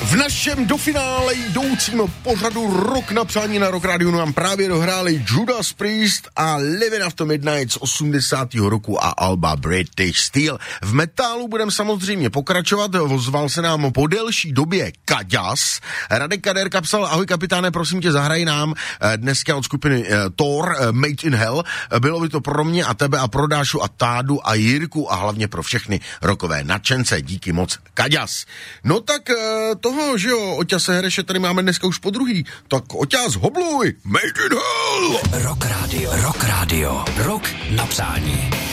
V našem do finále jdoucím pořadu Rok na přání na Rock Radio nám právě dohráli Judas Priest a Living After Midnight z 80. roku a alba British Steel. V metálu budeme samozřejmě pokračovat, ozval se nám po delší době Kaďas. Radek Kaderka psal: ahoj kapitáne, prosím tě, zahraj nám dneska od skupiny Thor Made in Hell. Bylo by to pro mě a tebe a pro Dášu a Tádu a Jirku a hlavně pro všechny rockové nadšence. Díky moc, Kaďas. No tak toho, že jo, Oťase Hereše tady máme dneska už po druhý, tak Oťas, hobluj, Made in Hell! Rock Radio, Rock Radio, Rock na přání.